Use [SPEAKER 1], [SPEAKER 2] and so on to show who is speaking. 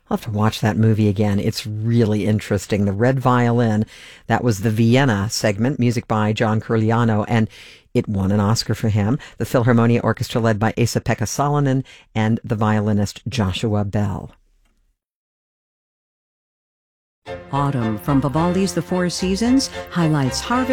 [SPEAKER 1] I'll have to watch that movie again. It's really interesting. The Red Violin, that was the Vienna segment, music by John Curigliano, and it won an Oscar for him. The Philharmonia Orchestra led by Esa-Pekka Salonen and the violinist Joshua Bell.
[SPEAKER 2] Autumn from Vivaldi's The Four Seasons highlights harvest